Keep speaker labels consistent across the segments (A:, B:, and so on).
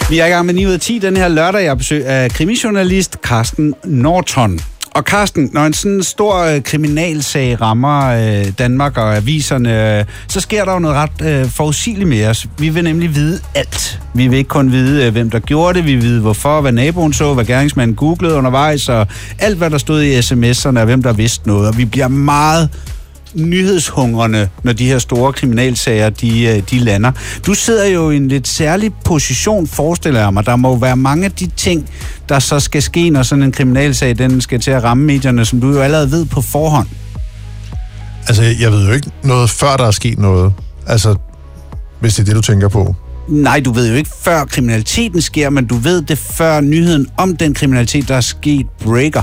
A: Vi er i gang med 9 ud af 10 den her lørdag. Jeg har besøg af krimijournalist Carsten Norton. Og Carsten, når en sådan stor kriminalsag rammer Danmark og aviserne, så sker der jo noget ret forudsigeligt med os. Vi vil nemlig vide alt. Vi vil ikke kun vide, hvem der gjorde det, vi vil vide hvorfor, hvad naboen så, hvad gerningsmanden googlede undervejs, og alt, hvad der stod i sms'erne, og hvem der vidste noget. Og vi bliver meget nyhedshungrende, når de her store kriminalsager, de lander. Du sidder jo i en lidt særlig position, forestiller jeg mig. Der må jo være mange af de ting, der så skal ske, når sådan en kriminalsag, den skal til at ramme medierne, som du jo allerede ved på forhånd.
B: Altså, jeg ved jo ikke noget, før der er sket noget. Altså, hvis det er det, du tænker på.
A: Nej, du ved jo ikke, før kriminaliteten sker, men du ved det, før nyheden om den kriminalitet, der er sket, breaker.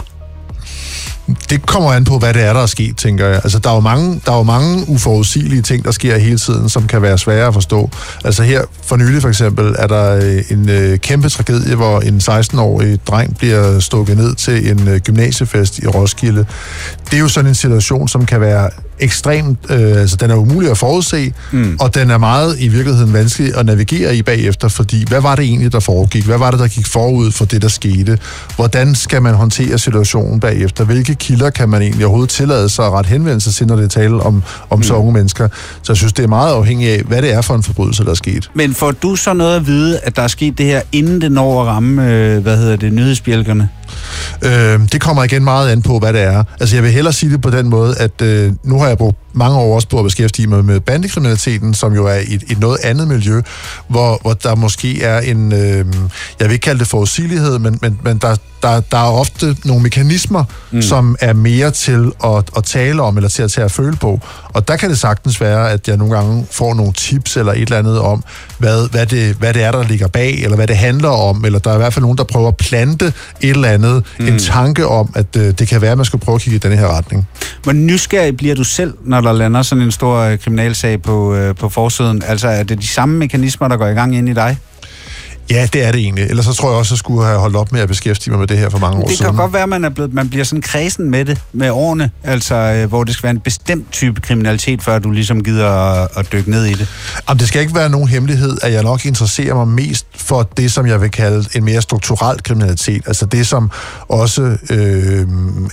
B: Det kommer an på, hvad det er, der er sket, tænker jeg. Altså, der er jo mange uforudsigelige ting, der sker hele tiden, som kan være svære at forstå. Altså her for nylig for eksempel er der en kæmpe tragedie, hvor en 16-årig dreng bliver stukket ned til en gymnasiefest i Roskilde. Det er jo sådan en situation, som kan være ekstremt, altså den er umulig at forudse, og den er meget i virkeligheden vanskelig at navigere i bagefter, fordi hvad var det egentlig, der foregik? Hvad var det, der gik forud for det, der skete? Hvordan skal man håndtere situationen bagefter? Hvilke kilder kan man egentlig overhovedet tillade sig at rette henvendelse til, når det er tale om så unge mennesker? Så jeg synes, det er meget afhængigt af, hvad det er for en forbrydelse, der er sket.
A: Men får du så noget at vide, at der er sket det her, inden det når at ramme, nyhedsbjælkerne?
B: Det kommer igen meget an på, hvad det er. Altså, jeg vil hellere sige det på den måde, at nu har jeg brugt mange år også på at beskæftige mig med bandekriminaliteten, som jo er et noget andet miljø, hvor der måske er en, jeg vil ikke kalde det forudsigelighed, men der er ofte nogle mekanismer, som er mere til at tale om, eller til at tage at føle på. Og der kan det sagtens være, at jeg nogle gange får nogle tips eller et eller andet om, hvad det er, der ligger bag, eller hvad det handler om, eller der er i hvert fald nogen, der prøver at plante et eller andet, en tanke om, at det kan være, at man skal prøve at kigge i den her retning.
A: Hvor nysgerrig bliver du selv, når der lander sådan en stor kriminalsag på forsiden? Altså, er det de samme mekanismer, der går i gang ind i dig?
B: Ja, det er det egentlig. Ellers så tror jeg også, at jeg skulle have holdt op med at beskæftige mig med det her for mange år siden.
A: Det kan godt være, at man bliver sådan kredsen med det, med årene, altså hvor det skal være en bestemt type kriminalitet, før du ligesom gider at dykke ned i det.
B: Jamen, det skal ikke være nogen hemmelighed, at jeg nok interesserer mig mest for det, som jeg vil kalde en mere strukturel kriminalitet. Altså det, som også